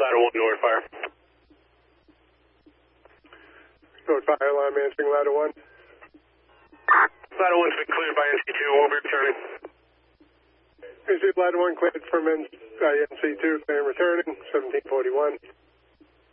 Ladder 1, North Fire. North Fire, alarm answering Ladder 1. Ladder 1's been cleared by NC2, we'll be returning. Is it Ladder 1 cleared from NC2, clear and returning, 1741.